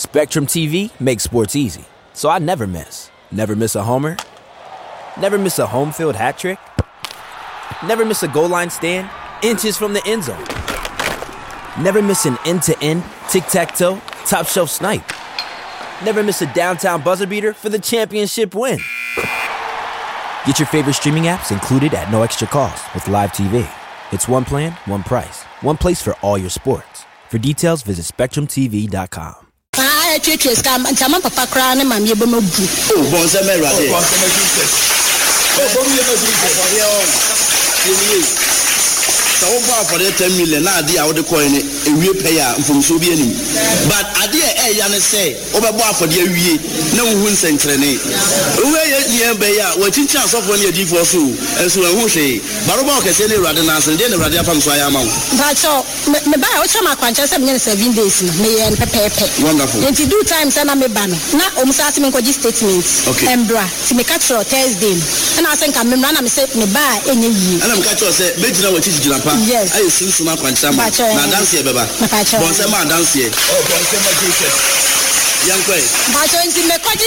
Spectrum TV makes sports easy, so I never miss. Never miss a homer. Never miss a home field hat trick. Never miss a goal line stand, inches from the end zone. Never miss an end-to-end, tic-tac-toe, top-shelf snipe. Never miss a downtown buzzer beater for the championship win. Get your favorite streaming apps included at no extra cost with Live TV. It's one plan, one price. One place for all your sports. For details, visit SpectrumTV.com. So for the 10 million, now the out the coin, a real payer from Sobianim. But I dear Ayana say, over for the year, no one sent training. Where you bear, what in chance of when you do for so, and so I will say, Baroba can say rather than us and then rather from Swayama. But so, my Biochama Quanchas 7 days, may and prepare. Wonderful. And to do times and I'm a banner. Not almost asking for statements. Okay. Embra, to make a Thursday. And I think I'm a man, I'm saying, buy any year. And I'm catching, say, Major, what is Jilapa? Yes. I see some Quanchama. Now dance here, Baba. Bonsema dance here. Oh, Bonsema Jesus. Young boy. But in the country,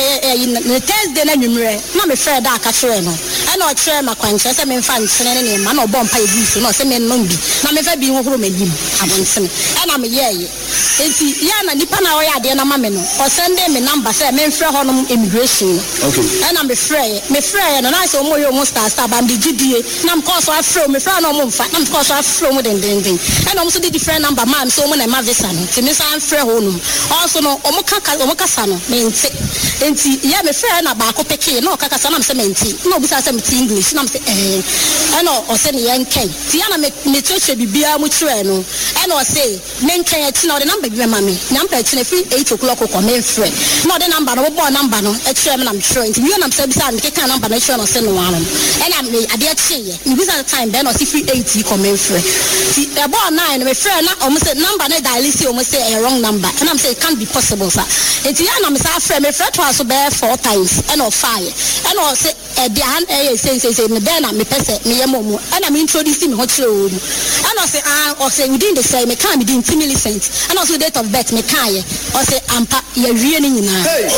in the Thursday, I'm afraid that I can't. I know share my conscience. I'm in fans and any man or bomb pay goose, no, send me Lumbi. I'm never being over with him. I want some. And I'm a year. It's Yana Nipana or Diana Mameno. Or send them a number, say, men for home immigration. Okay. And I'm afraid, and I saw more almost start I'm the GDA. And I'm cause I throw me from no moon fat. I'm cause I throw more than anything. And also the different number, man, so when I'm a vessel. To Miss Anfre home. Also, no, Omokasano, means, and yeah, my friend about Peke, no Kakasana cementi, no besides English, and I'm saying, I know, or send young K. Tiana make me church be beer mutuano, and or say, men can not the number, mammy, number 8 o'clock or men friend. Not the number, no born number, no, a chairman, I'm sure. You and I'm saying, take a number, no, send one. And I'm a dear chair, you visit the time, then or see 380 come in friend. See, about 9, my friend, almost a number, I dialysis, almost say a wrong number, and I'm saying, it can't be possible. It's Yana, Miss Afra, my friend was bear 4 times, and or 5, and or say, the hand says, then I'm a person, me a momo, and I'm introducing hot road. And I say, or say, within the same, it can't be doing 2 millicents, and also date of birth, me can, or say, Ampa, you're reading in hey,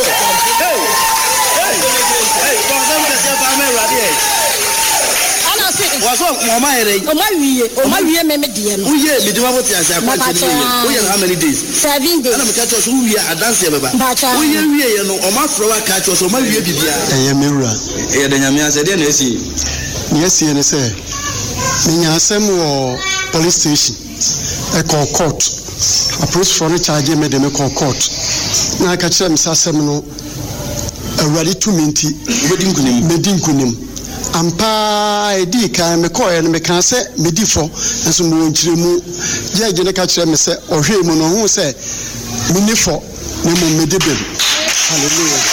what's up, Mamma? Oh, my dear. Oh, yeah, we do what I said. How many days? 7 days. I'm a catch us who we are dancing about. Oh, yeah, you know, or my flower catch us, or my baby. I am Mira. Here, the Yamia said, yes, and I say, Minya police station, a court. Approach for a charge made them a court. Now I catch them, Sassamino, a ready to minty, wedding kunim. Ampa di kan me call and me can say me di for and so mo nchire mu je je ne ka kire me say ohwe mu no hu say me ni for me mo me de be hallelujah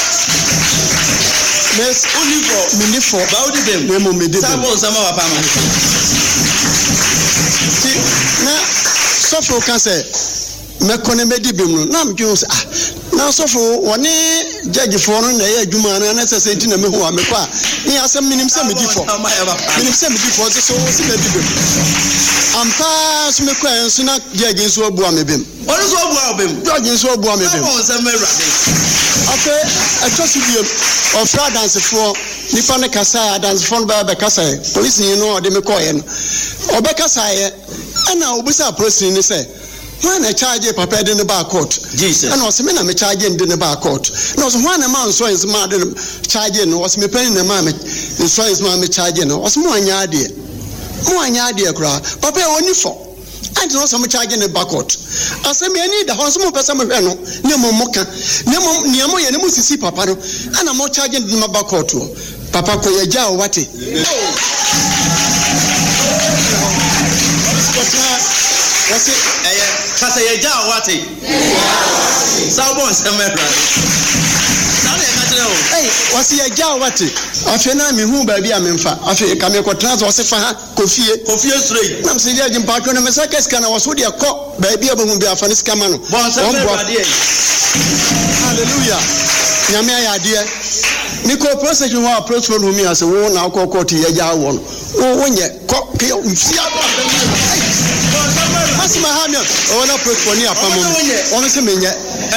yes only for me ni for ba odi dem me mo me de be sabo sama wa pa ma ti na so for can say me kone me di be mu na me ju say na so for woni judge for no na ya adwuma na say senti na me hu me kwa ni asem minim se me di for so si me di be ampa so me kwa enso na judge enso obu amebem ono so obu amebem judge enso obu amebem o se me rade okay I trust you of dance for ni fa ne kasa dance for ba be kasa police ni no de me kwa ye no obekasa ye ana obusa police ni say when I charge a papa in the bar court, Jesus, and was me na me charge in the bar court. No, so one a man so is mad charging, was me paying the mammy, and so is mammy charging, was more idea. Papa only for. I don't know some charging the bar court. I say me I need the house more person no moka, no more Musisi papa, and I'm more charging in my bar court. Papa ko ya wati. What's it? Kasa ye ja wati. Sabon semebra. Hey, what's ye ja wati? Afi na mi hu ba bia memfa. Afi ka me ko transfer se fa kofie straight. Nam se dia jimpa ko na me saka ska na waso dia ko ba bia ba hu bia fa ne ska ma no. Bon semebra dia. Hallelujah. Nyame ya dia. Ni ko process ho approach for me as wo na ko court ye ja wo no. Wo nye ko ke mfia ba. Asima ha mi o na approach for ni apamo. Ono se menye